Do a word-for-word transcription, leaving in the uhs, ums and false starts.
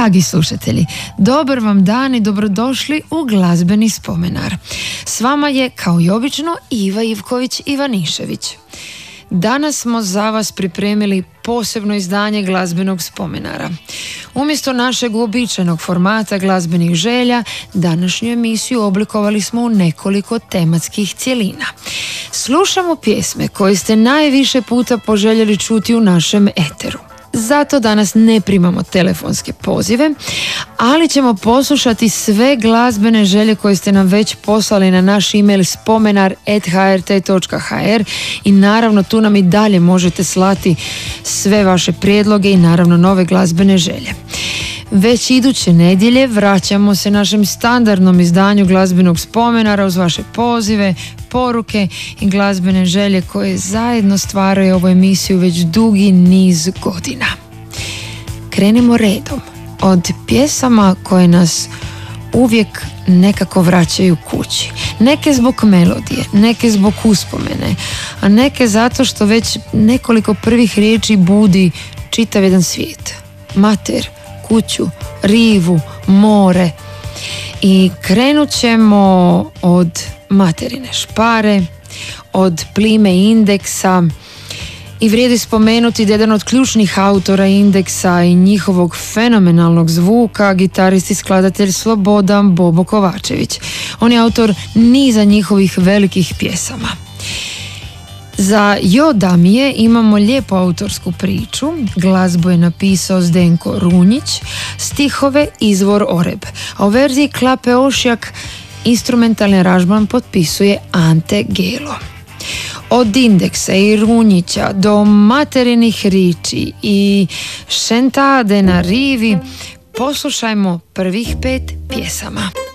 Dragi slušatelji, dobar vam dan i dobrodošli u Glazbeni spomenar. S vama je, kao i obično, Iva Ivković-Ivanišević. Danas smo za vas pripremili posebno izdanje Glazbenog spomenara. Umjesto našeg uobičajenog formata glazbenih želja, današnju emisiju oblikovali smo u nekoliko tematskih cjelina. Slušamo pjesme koje ste najviše puta poželjeli čuti u našem eteru. Zato danas ne primamo telefonske pozive, ali ćemo poslušati sve glazbene želje koje ste nam već poslali na naš e-mail spomenar at h r t dot h r i naravno tu nam i dalje možete slati sve vaše prijedloge i naravno nove glazbene želje. Već iduće nedjelje vraćamo se našem standardnom izdanju Glazbenog spomenara uz vaše pozive, poruke i glazbene želje koje zajedno stvaraju ovu emisiju već dugi niz godina. Krenimo redom od pjesama koje nas uvijek nekako vraćaju kući. Neke zbog melodije, neke zbog uspomene, a neke zato što već nekoliko prvih riječi budi čitav jedan svijet. Mater, kuću, rivu, more. I krenut ćemo od Materine špare, od Plime Indeksa, i vrijedi spomenuti da jedan od ključnih autora Indeksa i njihovog fenomenalnog zvuka, gitarist i skladatelj Slobodan Bobo Kovačević. On je autor niza njihovih velikih pjesama. Za Jo Damije imamo lijepu autorsku priču, glazbu je napisao Zdenko Runjić, stihove Izvor Oreb, a u verziji Klape Ošjak instrumentalni aranžman potpisuje Ante Gelo. Od Indeksa i Runjića do Materinih riči i Šentade na rivi poslušajmo prvih pet pjesama.